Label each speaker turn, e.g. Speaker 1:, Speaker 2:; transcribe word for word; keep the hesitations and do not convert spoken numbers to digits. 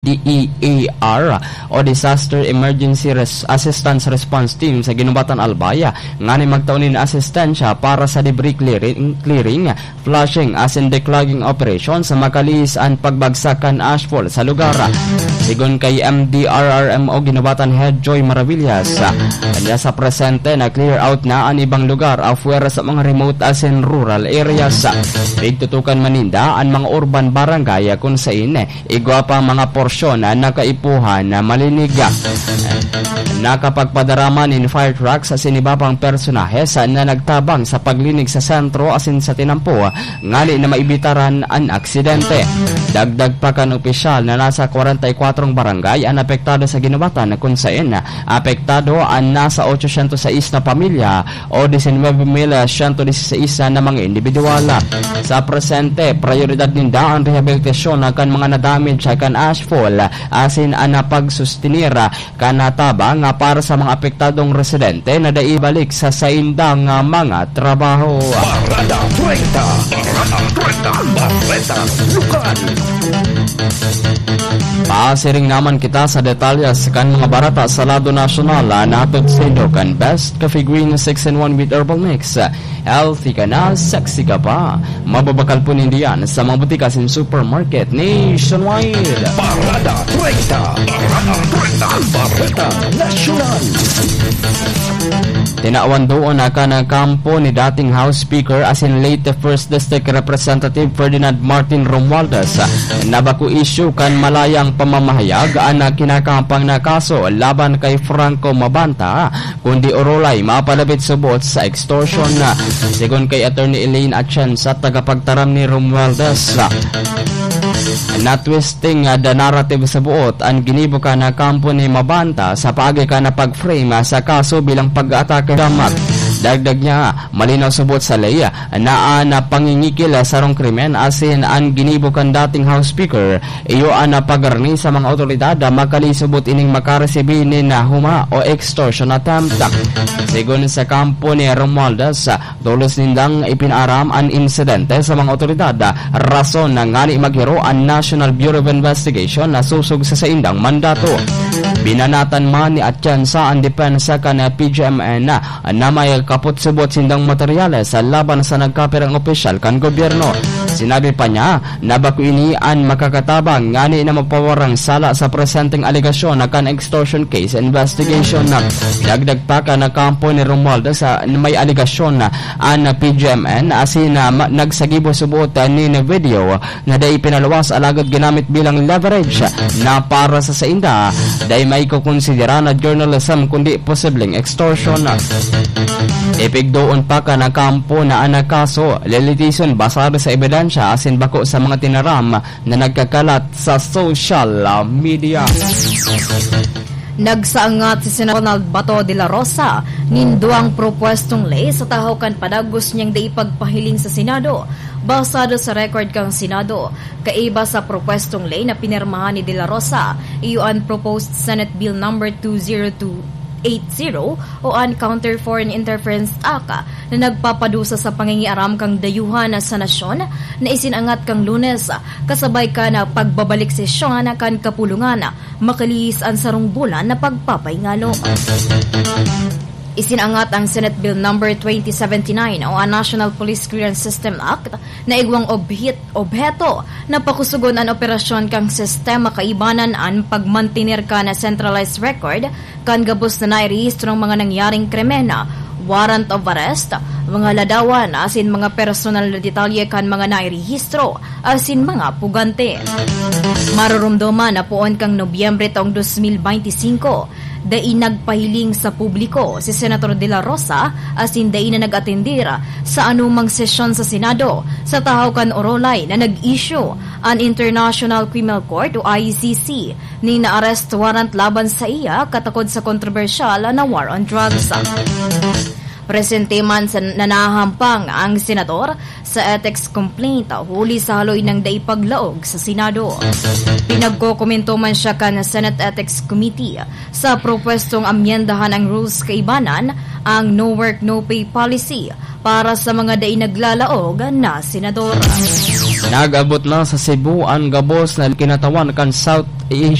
Speaker 1: D E A R o Disaster Emergency Res- Assistance Response Team sa Ginubatan Albaya nga ni magtaunin asistensya para sa debris clearing, clearing flushing as in declogging operation sa makalis ang pagbagsakan asphalt sa lugar. Sigon kay M D R R M o Ginubatan Head Joy Maravillas, kanya sa presente na clear out na ang ibang lugar afuera sa mga remote as in rural areas. Pigtutukan maninda ang mga urban barangay kung sa ine igwa pa mga porsyon na nakaipuhan na maliniga. Nakapagpadaraman in fire trucks sa sinibabang personahe sa na nagtabang sa paglinig sa sentro asin sa tinampo ngali na maibitaran ang aksidente. Dagdag pa kan opisyal na nasa forty-four barangay ang apektado sa Ginubatan kung saan apektado ang nasa eight hundred six na pamilya o nineteen mil one hundred sixteen na mga individual. Sa presente, prioridad ninda ang rehabilitasyon ng mga nadamage sa kan asphalt asin ang pagsustinira kanatabang nga para sa mga apektadong residente na daibalik sa saindang mga trabaho.
Speaker 2: Parada treinta, Parada treinta, Barreta, Lukan.
Speaker 1: Paasiring naman kita sa detalyas kan mga barata sa lado nasyonal na atod sa kan Best Coffee Green six in one with herbal mix. Healthy ka na, sexy ka pa. Mababakal po nindiyan sa mga butikas in supermarket nationwide.
Speaker 2: Parada treinta, Parada treinta, Barreta, National.
Speaker 1: Tinawan doon na ka ng kampo ni dating House Speaker as in late first District Representative Ferdinand Martin Romualdez na baku issue kan malayang pamamahayag ang kinakampang na kaso laban kay Franco Mabanta kundi orolay mapalapit subot sa extortion na sigon kay Attorney Elaine Atienza tagapagtaram ni Romualdez. Na-twisting uh, the narrative sa buot ang ginibo ka na kampo ni Mabanta sa paagi ka na pag-frame uh, sa kaso bilang pag-atake damat. Dagdag niya, malinaw subot sa laya na na pangingikil sa rong krimen asin ang ginibo kan dating House Speaker iyo na pagarni sa mga otoridad makalisubot ining makaresibin na huma o extortion attempt. Sigon sa kampo ni Romualdez, tulos nindang ipinaram ang insidente sa mga otoridad rason na ngani maghiro ang National Bureau of Investigation na susog sa saindang mandato. Binanatan man ni Atienza ang depensa kan P G M N na, na may kaput-subot sindang materyales sa laban sa nagkapirang opisyal kan gobyerno. Sinabi pa niya na baku ini ang makakatabang ngani na mapawarang sala sa presenteng aligasyon na kan extortion case investigation na. Dagdag pa ka na kampo ni Romualdez sa may aligasyon na ang P G M N asin na ma, nagsagibo subot ni na video na day pinaluwas alagad ginamit bilang leverage na para sa sainda day may kukonsidera na journalism kundi posibleng extortion na. Ipigdoon pa ka na kampo na anakaso lilitisyon basado sa ebidensya asin bako sa mga tinaram na nagkakalat sa social media.
Speaker 3: Nagsaangat si Senator Ronald Bato de la Rosa ninduang propwestong lay sa tahaw-kan padagos niyang daipagpahiling sa Senado. Basado sa record kang Senado, kaiba sa propwestong lay na pinirmahan ni de la Rosa, iyo ang proposed Senate Bill number two oh two eighty o ang Counter Foreign Interference Act na nagpapadusa sa pangingiaram kang dayuhan sa nasyon na isinangat kang Lunes kasabay ka na pagbabalik sesyon kan kapulungan makaliis ang sarong bulan na pagpapaingalo. Isinangat ang Senate Bill number twenty seventy-nine o ang National Police Clearance System Act na igwang obhit, obheto na pakusugon ang operasyon kang sistema kaibanan ang pagmantinir ka na centralized record kan gabos na nairehistro ng mga nangyaring kremena, warrant of arrest, mga ladawan asin mga personal na detalye kan mga nairehistro asin mga pugante. Marurumduman na poon kang Nobyembre taong twenty twenty-five dai nagpahiling sa publiko si Senator De La Rosa asin dai na nag-atendir sa anumang sesyon sa Senado sa tahaw-kan orolay na nag-issue ang International Criminal Court o I C C ni na-arrest warrant laban sa iya katakod sa kontrobersyal na war on drugs. Presente man sa nanahampang ang senador sa ethics complaint huli sa haloy ng daipaglaog sa Senado. Pinagkokomento man siya ka na Senate Ethics Committee sa propwestong amyendahan ang rules kaibanan ang no work no pay policy para sa mga dai naglalaog na senador.
Speaker 1: Nag-abot na sa Cebu ang gabos na kinatawan kan South Asia